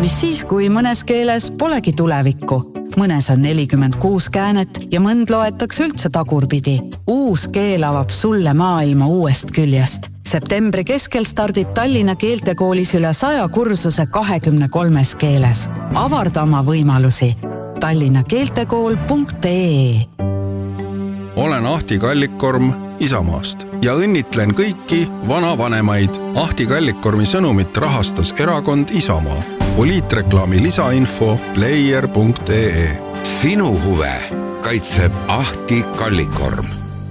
mis siis, kui mõnes keeles polegi tulevikku. Mõnes on 46 käänet ja mõnd loetakse üldse tagurpidi. Uus keel avab sulle maailma uuest küljest. Septembri keskel stardib Tallinna keeltekoolis üle 100 kursuse 23 keeles. Avarda oma võimalusi. tallinnakeeltekool.ee. Olen Ahti Kallikkorm Isamaast ja õnnitlen kõiki vanavanemaid. Ahti Kallikkormi sõnumit rahastas erakond Isamaa. Poliitreklaami lisainfo player.ee. Sinu huve kaitseb Ahti Kallikkorm.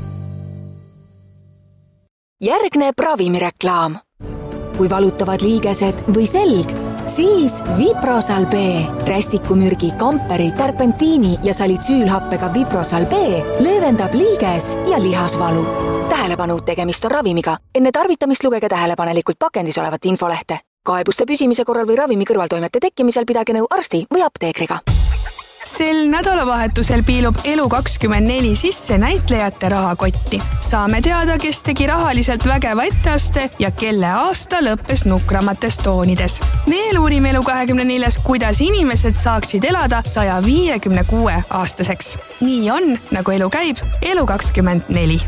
Järgneb ravimireklaam. Kui valutavad liigesed või selg, siis Viprosal B. Rästikumürgi, kamperi, terpentiini ja salitsüülhappega Viprosal B löövendab liiges ja lihasvalu. Tähelepanu, tegemist on ravimiga. Enne tarvitamist lugege tähelepanelikult pakendis olevat infolehte. Kaebuste püsimise korral või ravimi kõrvaltoimete tekkimisel pidage nõu arsti või apteekriga. Sel nädalavahetusel piilub Elu24 sisse näitlejate rahakotti. Saame teada, kes tegi rahaliselt vägeva etteaste ja kelle aasta lõppes nukramates toonides. Veel uurime Elu24, kuidas inimesed saaksid elada 156 aastaseks. Nii on, nagu elu käib, Elu24.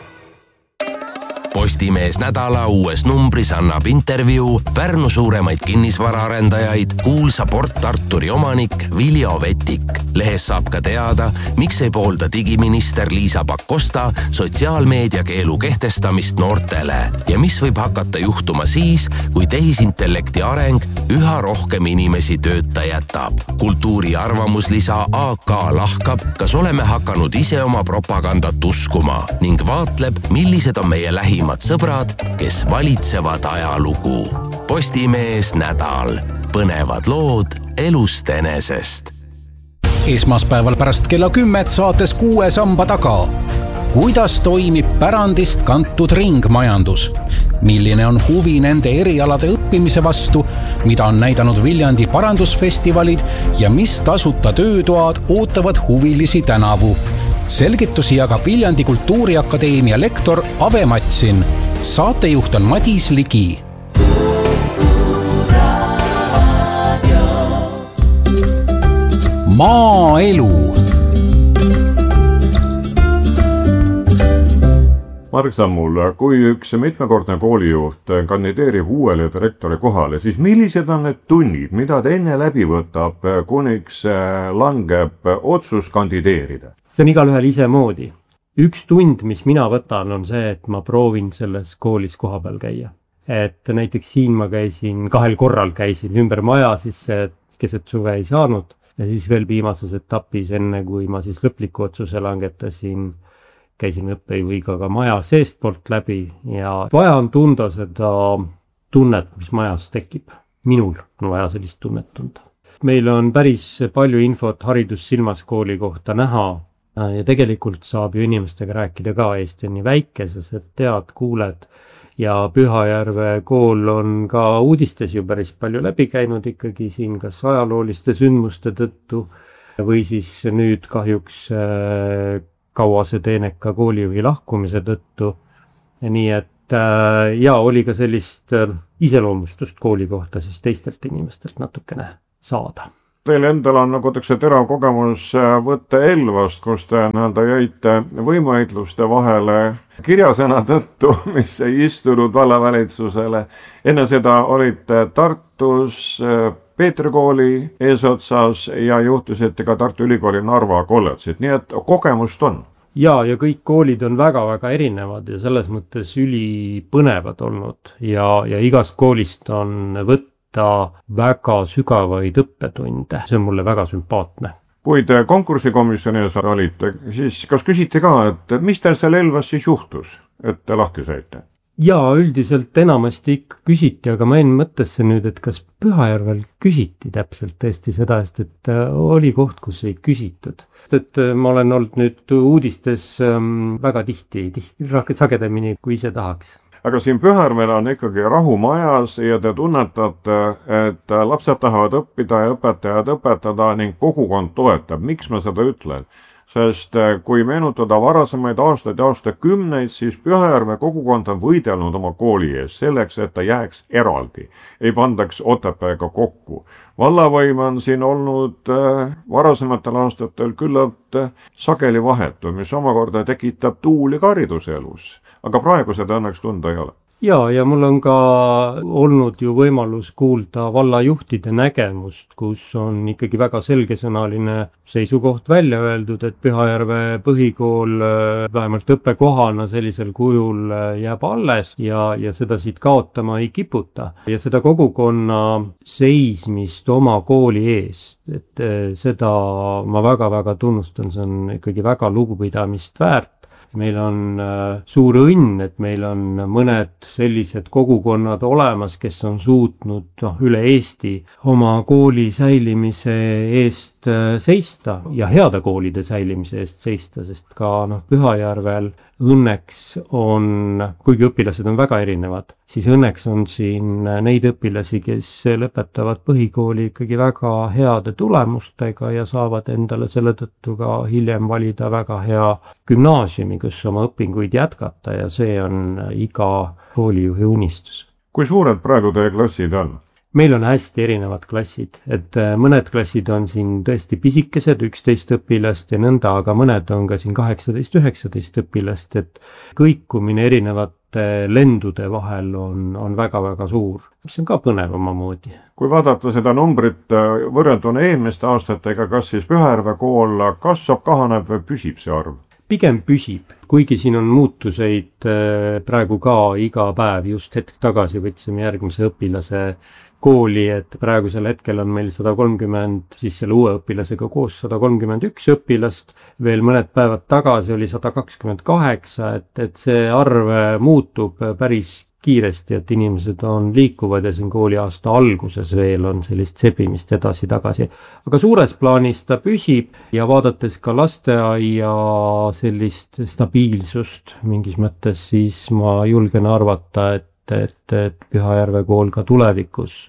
Postimees nädala uues numbris annab intervjuu Pärnu suuremaid kinnisvaraarendajaid, kuulsa Port Arturi omanik Viljo Vetik. Lehes saab ka teada, miks ei poolda digiminister Liisa Pakosta sotsiaalmeedia keelu kehtestamist noortele ja mis võib hakata juhtuma siis, kui tehisintellekti areng üha rohkem inimesi tööta jätab. Kultuuri arvamuslisa AK lahkab, kas oleme hakanud ise oma propagandat uskuma ning vaatleb, millised on meie lähimad sõbrad, kes valitsevad ajalugu. Postimees nädal. Põnevad lood elust enesest. Esmaspäeval pärast kella 10 saates 6 samba taga. Kuidas toimib pärandist kantud ringmajandus? Milline on huvi nende erialade õppimise vastu, mida on näidanud Viljandi parandusfestivalid ja mis tasuta töötoad ootavad huvilisi tänavu? Selgitusi jagab Viljandi Kultuuriakadeemia lektor Ave Matsin. Saatejuht on Madis Ligi. Maaelu. Mark Sammul, kui üks mitmekordne koolijuht kandideerib uuele direktori kohale, siis millised on need tunnid, mida ta enne läbi võtab, kuniks langeb otsus kandideerida? See on igalühel ise moodi. Üks tund, mis mina võtan, on see, et ma proovin selles koolis kohapeal käia. Et näiteks siin ma käisin, 2 korral käisin ümber maja, siis keset suve ei saanud. Ja siis veel viimases etapis, enne kui ma siis lõpliku otsuse langetasin, käisin õppejuhiga ka maja seest poolt läbi ja vaja on tunda seda tunnet, mis majas tekib. Minul on vaja sellist tunnet tunda. Meil on päris palju infot haridussilmas kooli kohta näha ja tegelikult saab ju inimestega rääkida ka. Eesti on nii väike, sa tead, kuuled ja Pühajärve kool on ka uudistes ju päris palju läbi käinud ikkagi siin kas ajalooliste sündmuste tõttu või siis nüüd kahjuks kauase teeneka koolijuhi lahkumise tõttu. Nii et ja oli ka sellist iseloomustust kooli kohta siis teistelt inimestelt natukene saada. Teil endal on nagu terav kogemus võtta Elvast, kus te jäite võimuõitluste vahele kirjasõna tõttu, mis ei istunud vallavalitsusele. Enne seda olite Tartus Peetri kooli eesotsas ja juhtusite ka Tartu Ülikooli Narva kolledžit, nii et kogemust on. Ja kõik koolid on väga-väga erinevad ja selles mõttes ülipõnevad olnud ja igast koolist on võtta väga sügavaid õppetunde. See on mulle väga sümpaatne. Kui te konkursikomisjonis olite, siis kas küsite ka, et mis teil seal Elvas siis juhtus, et te lahti saite? Jaa, üldiselt enamasti ikka küsiti, aga ma enne mõttesse nüüd, et kas Pühajärvel küsiti täpselt tõesti seda, et oli koht, kus ei küsitud. Et ma olen olnud nüüd uudistes väga tihti sagedamini, kui ise tahaks. Aga siin Pühajärvel on ikkagi rahu majas ja te tunnetate, et lapsed tahavad õppida ja õpetajad õpetada ning kogukond toetab. Miks ma seda ütlen? sest kui meenutada varasemaid aastaid ja aastakümneid, siis Pühajärve kogukond on võidelnud oma kooli ees selleks, et ta jääks eraldi, ei pandaks Otepääga kokku. Vallavõim on siin olnud varasematel aastatel küllalt sageli vahetu, mis omakorda tekitab tuuli kariduselus, aga praegu seda õnneks tunda ei ole. Ja mul on ka olnud ju võimalus kuulda vallajuhtide nägemust, kus on ikkagi väga selgesõnaline seisukoht välja öeldud, et Pühajärve põhikool vähemalt õppekohana sellisel kujul jääb alles ja seda siit kaotama ei kiputa. Ja seda kogukonna seismist oma kooli eest, et seda ma väga-väga tunnustan, see on ikkagi väga lugupidamist väärt. Meil on suur õnn, et meil on mõned sellised kogukonnad olemas, kes on suutnud üle Eesti oma kooli säilimise eest seista ja heade koolide säilimise eest seista, sest ka Pühajärvel õnneks on, kuigi õpilased on väga erinevad, siis õnneks on siin neid õpilasi, kes lõpetavad põhikooli ikkagi väga heade tulemustega ja saavad endale selle tõttu ka hiljem valida väga hea gümnaasiumi, kus oma õpinguid jätkata ja see on iga koolijuhi unistus. Kui suured praegu teie klassid on? Meil on hästi erinevad klassid, et mõned klassid on siin tõesti pisikesed, 11 õpilast ja nõnda, aga mõned on ka siin 18-19 õpilast, et kõikumine erinevate lendude vahel on väga-väga suur, mis on ka põnev omamoodi. Kui vaadata seda numbrit võrrelduna eelmiste aastatega, kas siis Pühajärve kool kasvab, kahaneb või püsib see arv? Pigem püsib, kuigi siin on muutuseid praegu ka iga päev, just hetk tagasi võtsime järgmise õpilase kooli, et praegusel hetkel on meil 130, siis selle uue õpilasega koos 131 õpilast, veel mõned päevad tagasi oli 128, et see arv muutub päris kiiresti, et inimesed on liikuvad ja siin kooliaasta alguses veel on sellist sebimist edasi-tagasi. Aga suures plaanis ta püsib ja vaadates ka lasteaia sellist stabiilsust mingis mõttes, siis ma julgen arvata, et Pühajärve kool ka tulevikus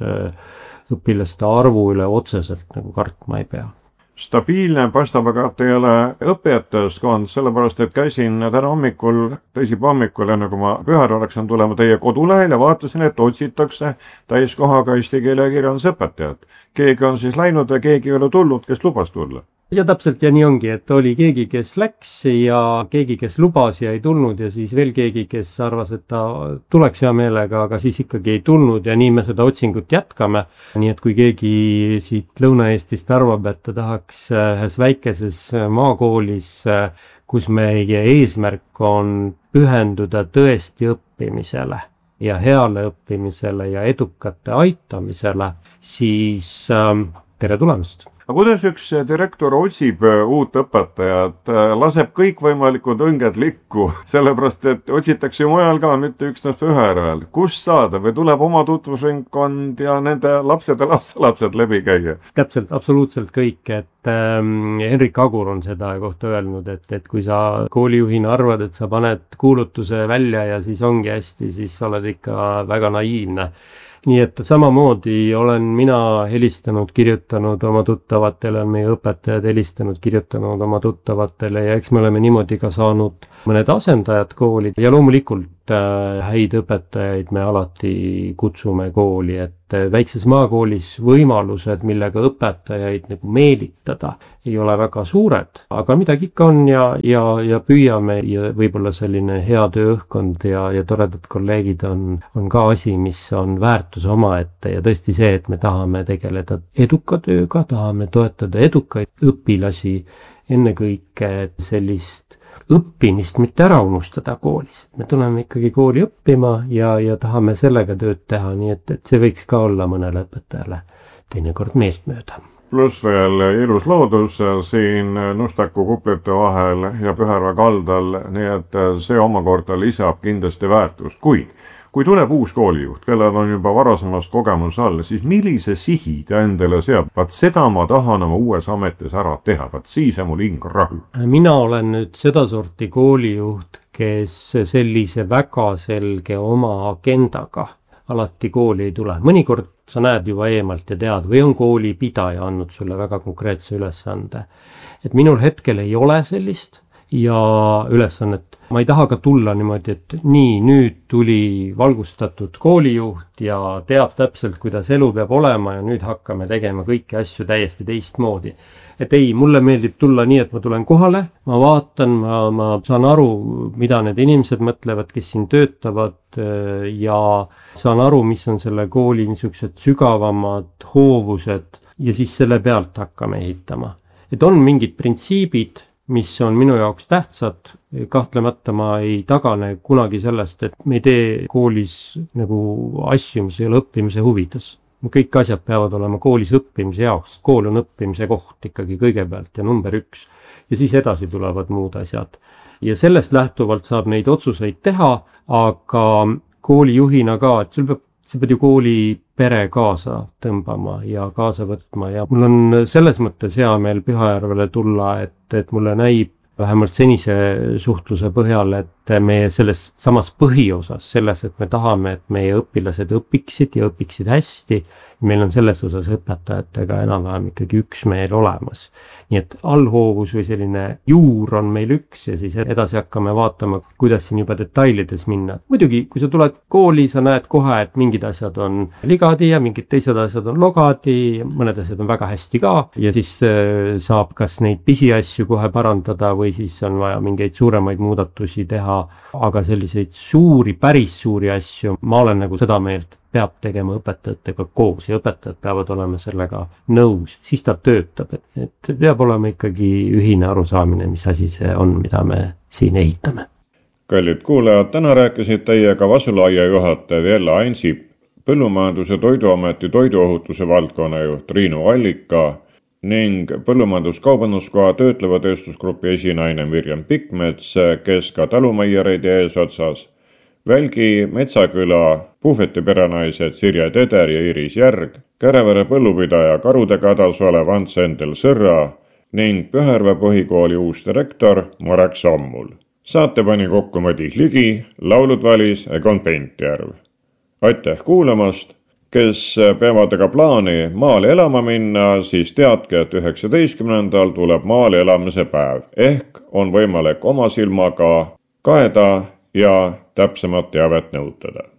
õpilaste arvu üle otseselt nagu kartma ei pea. Stabiilne paistab aga teile õpetajaskond, sellepärast et käisin täna hommikul, teisipäeva hommikul, enne kui ma Pühajärve läksin tulema teie kodulehel ja vaatasin, et otsitakse täiskohaga eesti keele ja kirjandusõpetajat. Keegi on siis läinud ja keegi ei ole tulnud, kes lubas tulla. Ja täpselt ja nii ongi, et oli keegi, kes läks ja keegi, kes lubas ja ei tulnud ja siis veel keegi, kes arvas, et ta tuleks hea meelega, aga siis ikkagi ei tulnud ja nii me seda otsingut jätkame. Nii et kui keegi siit Lõuna-Eestist arvab, et ta tahaks ühes väikeses maakoolis, kus meie eesmärk on pühenduda tõesti õppimisele ja heale õppimisele ja edukate aitamisele, siis tere tulemast! Aga kuidas üks direktor otsib uut õpetajat, laseb kõikvõimalikud õnged likku, sellepärast et otsitakse mujal ka, mitte üksnes Pühajärvel. Kust saada või tuleb oma tutvusringkond ja nende lapsed ja lapselapsed läbi käia? Täpselt, absoluutselt kõik, et Henrik Agur on seda kohta öelnud, et kui sa koolijuhina arvad, et sa paned kuulutuse välja ja siis ongi hästi, siis sa oled ikka väga naiivne. Nii et samamoodi olen mina helistanud, kirjutanud oma tuttavatele, on meie õpetajad helistanud, kirjutanud oma tuttavatele ja eks me oleme niimoodi ka saanud mõned asendajad kooli ja loomulikult häid õpetajaid me alati kutsume kooli, et väikses maakoolis võimalused, millega õpetajaid nagu meelitada, ei ole väga suured, aga midagi ikka on ja püüame ja võib-olla selline hea tööõhkkond ja toredad kolleegid on ka asi, mis on väärtus omaette ja tõesti see, et me tahame tegeleda eduka tööga, tahame toetada edukaid õpilasi, ennekõike sellist õppimist mitte ära unustada koolis. Me tuleme ikkagi kooli õppima ja tahame sellega tööd teha, nii et see võiks ka olla mõnele õpetajale teinekord meeltmööda. Pluss veel ilus loodus siin Nustaku kuplite vahel ja Pühajärve kaldal, nii et see omakorda lisab kindlasti väärtust. Kui tuleb uus koolijuht, kellel on juba varasemast kogemus all, siis millise sihi ta endale seab? Vaat seda ma tahan oma uues ametis ära teha, vaat siis on mul hing rahu. Mina olen nüüd seda sorti koolijuht, kes sellise väga selge oma agendaga alati kooli ei tule. Mõnikord sa näed juba eemalt ja tead või on kooli pidaja andnud sulle väga konkreetse ülesande. Et minul hetkel ei ole sellist ja ülesannet. Ma ei taha ka tulla niimoodi, et nii, nüüd tuli valgustatud koolijuht ja teab täpselt, kuidas elu peab olema ja nüüd hakkame tegema kõiki asju täiesti teistmoodi. Et ei, mulle meeldib tulla nii, et ma tulen kohale, ma vaatan, ma saan aru, mida need inimesed mõtlevad, kes siin töötavad ja saan aru, mis on selle kooli niisugused sügavamad hoovused ja siis selle pealt hakkame ehitama. Et on mingid printsiibid, mis on minu jaoks tähtsad, kahtlemata ma ei tagane kunagi sellest, et me ei tee koolis nagu asju, mis ei ole õppimise huvides. Kõik asjad peavad olema koolis õppimise jaoks. Kool on õppimise koht ikkagi kõigepealt ja number 1. Ja siis edasi tulevad muud asjad. Ja sellest lähtuvalt saab neid otsuseid teha, aga koolijuhina ka, et sa pead ju kooli pere kaasa tõmbama ja kaasa võtma ja mul on selles mõttes hea meel Pühajärvele tulla, et mulle näib vähemalt senise suhtluse põhjal, et meie selles samas põhiosas, selles, et me tahame, et meie õpilased õpiksid ja õpiksid hästi, meil on selles osas õpetajatega enam-vähem ikkagi üksmeel olemas. Nii et allhoovus või selline juur on meil üks ja siis edasi hakkame vaatama, kuidas siin juba detailides minna. Muidugi, kui sa tuled kooli, sa näed kohe, et mingid asjad on ligadi ja mingid teised asjad on logadi, mõned asjad on väga hästi ka ja siis saab kas neid pisiasju kohe parandada või siis on vaja mingeid suuremaid muudatusi teha, aga selliseid suuri, päris suuri asju, ma olen nagu seda meelt, peab tegema õpetajatega koos ja õpetajad peavad olema sellega nõus, siis ta töötab, et peab olema ikkagi ühine arusaamine, mis asi see on, mida me siin ehitame. Kallid kuulajad, täna rääkisid teiega Vasulaia juhataja Vella Ansip, Põllumajandus- ja Toiduameti toiduohutuse valdkonnajuht Triinu Allika ning Põllumajandus-Kaubanduskoja töötleva tööstusgrupi esinaine Mirjam Pikmets, kes ka talumeiareid eesotsas, Välgi Metsaküla puhveti perenaised Sirje Teder ja Iris Järg, Kärevere põllupidaja karudega hädas olev Ants Endel Sõrra ning Pühajärve põhikooli uus direktor Marek Sammul. Saate pani kokku Madis Ligi, laulud valis Egon Pentjärv. Aitäh kuulamast! Kes peavad aga plaani maale elama minna, siis teadke, et 19. tuleb maale elamise päev ehk on võimalik oma silmaga kaeda ja täpsemat teavet nõutada.